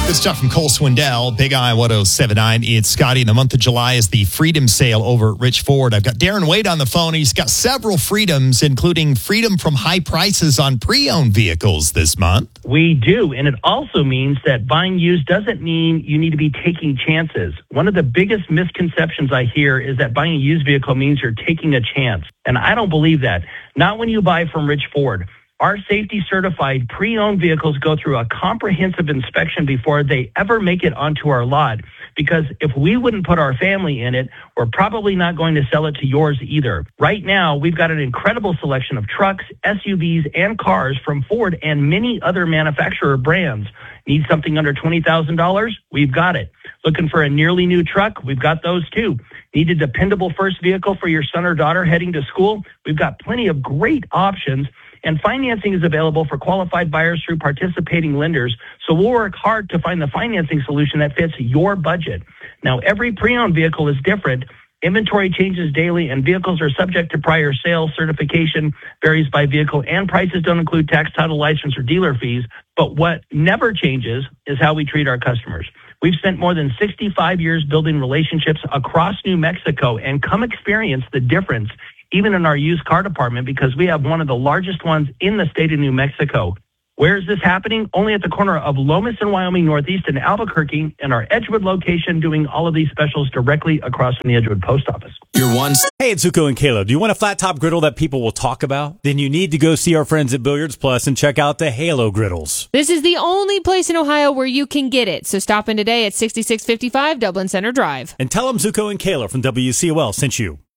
Good stuff from Cole Swindell, Big I 1079. It's Scotty. In the month of July is the Freedom Sale over at Rich Ford. I've got Darren Wade on the phone. He's got several freedoms, including freedom from high prices on pre-owned vehicles this month. We do, and it also means that buying used doesn't mean you need to be taking chances. One of the biggest misconceptions I hear is that buying a used vehicle means you're taking a chance, and I don't believe that. Not when you buy from Rich Ford. Our safety-certified pre-owned vehicles go through a comprehensive inspection before they ever make it onto our lot, because if we wouldn't put our family in it, we're probably not going to sell it to yours either. Right now, we've got an incredible selection of trucks, SUVs, and cars from Ford and many other manufacturer brands. Need something under $20,000? We've got it. Looking for a nearly new truck? We've got those too. Need a dependable first vehicle for your son or daughter heading to school? We've got plenty of great options. And financing is available for qualified buyers through participating lenders. So we'll work hard to find the financing solution that fits your budget. Now, every pre-owned vehicle is different. Inventory changes daily, and vehicles are subject to prior sales. Certification varies by vehicle, and prices don't include tax, title, license, or dealer fees. But what never changes is how we treat our customers. We've spent more than 65 years building relationships across New Mexico, and come experience the difference even in our used car department, because we have one of the largest ones in the state of New Mexico. Where is this happening? Only at the corner of Lomas and Wyoming Northeast in Albuquerque, and our Edgewood location doing all of these specials directly across from the Edgewood Post Office. Hey, it's Zuko and Kayla. Do you want a flat top griddle that people will talk about? Then you need to go see our friends at Billiards Plus and check out the Halo griddles. This is the only place in Ohio where you can get it. So stop in today at 6655 Dublin Center Drive. And tell them Zuko and Kayla from WCOL sent you.